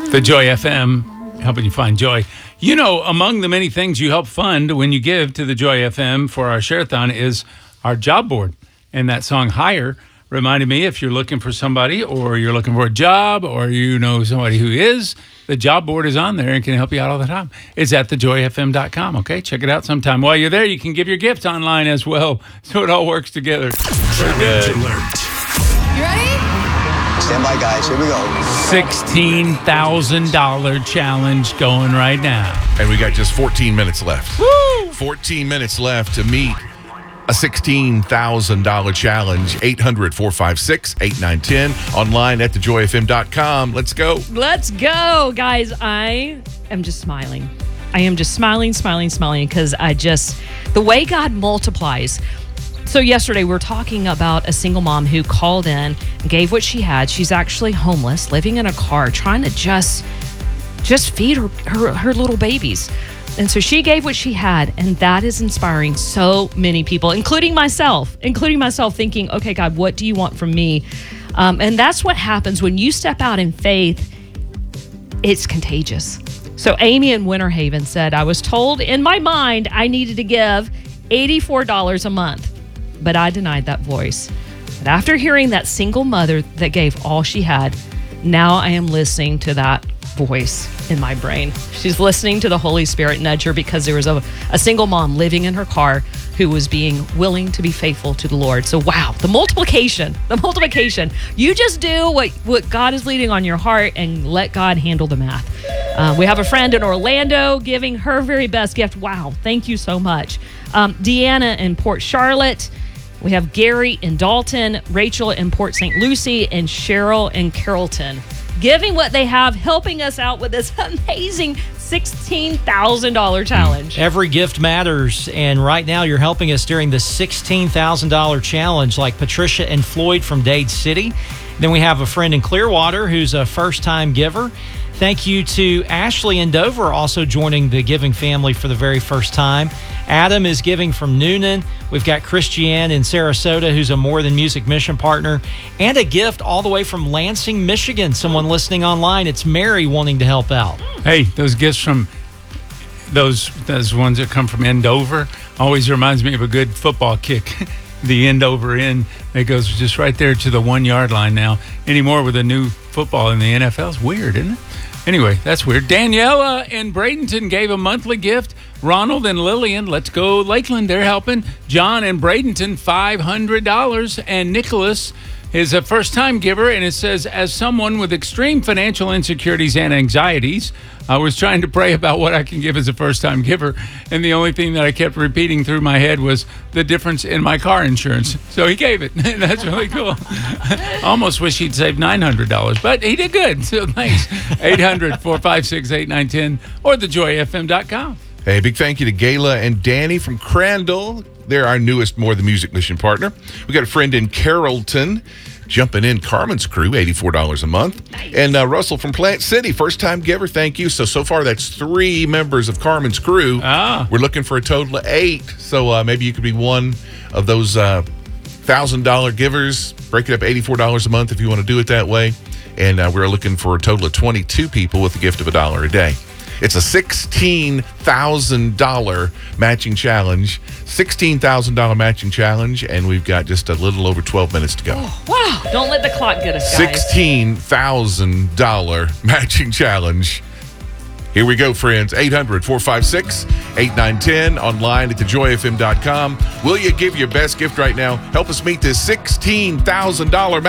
The Joy FM, helping you find joy. You know, among the many things you help fund when you give to the Joy FM for our Share-a-thon is our job board. And that song, Hire, reminded me, if you're looking for somebody or you're looking for a job or you know somebody who is, the job board is on there and can help you out all the time. It's at thejoyfm.com, okay? Check it out sometime. While you're there, you can give your gifts online as well, so it all works together. Challenge alert. You ready? Stand by, guys. Here we go. $16,000 challenge going right now. And we got just 14 minutes left. Woo! 14 minutes left to meet a $16,000 challenge. 800-456-8910. Online at thejoyfm.com. Let's go. Let's go, guys. I am just smiling. I am just smiling because the way God multiplies. So yesterday we were talking about a single mom who called in and gave what she had. She's actually homeless, living in a car, trying to just feed her little babies. And so she gave what she had, and that is inspiring so many people, including myself, thinking, okay, God, what do you want from me? And that's what happens when you step out in faith. It's contagious. So Amy in Winter Haven said, I was told in my mind I needed to give $84 a month, but I denied that voice. But after hearing that single mother that gave all she had, now I am listening to that voice in my brain. She's listening to the Holy Spirit nudge her because there was a single mom living in her car who was being willing to be faithful to the Lord. So wow, the multiplication. You just do what God is leading on your heart and let God handle the math. We have a friend in Orlando giving her very best gift. Wow, thank you so much. Deanna in Port Charlotte. We have Gary in Dalton, Rachel in Port St. Lucie, and Cheryl in Carrollton. Giving what they have, helping us out with this amazing $16,000 challenge. Every gift matters, and right now you're helping us during the $16,000 challenge, like Patricia and Floyd from Dade City. Then we have a friend in Clearwater who's a first-time giver. Thank you to Ashley in Dover, also joining the giving family for the very first time. Adam is giving from Noonan. We've got Christiane in Sarasota, who's a More Than Music mission partner. And a gift all the way from Lansing, Michigan. Someone listening online. It's Mary wanting to help out. Hey, those gifts from those ones that come from Endover always reminds me of a good football kick. The Endover end that goes just right there to the 1 yard line now. Anymore with a new football in the NFL. It's weird, isn't it? Anyway, that's weird. Daniela in Bradenton gave a monthly gift. Ronald and Lillian, let's go Lakeland, they're helping. John in Bradenton, $500. And Nicholas is a first-time giver, and it says, as someone with extreme financial insecurities and anxieties, I was trying to pray about what I can give as a first-time giver, and the only thing that I kept repeating through my head was the difference in my car insurance. So he gave it. That's really cool. Almost wish he'd saved $900, but he did good. So thanks. 800-456-8910 or thejoyfm.com. Hey, big thank you to Gayla and Danny from Crandall. They're our newest More Than Music mission partner. We got a friend in Carrollton jumping in, Carmen's crew, $84 a month. Nice. And Russell from Plant City, first-time giver, thank you. So far, that's 3 members of Carmen's crew. We're looking for a total of 8. So maybe you could be one of those $1,000 givers. Break it up $84 a month if you want to do it that way. And we're looking for a total of 22 people with a gift of $1 a day. It's a $16,000 matching challenge. $16,000 matching challenge, and we've got just a little over 12 minutes to go. Oh, wow. Don't let the clock get us, guys. $16,000 matching challenge. Here we go, friends. 800-456-8910. Online at thejoyfm.com. Will you give your best gift right now? Help us meet this $16,000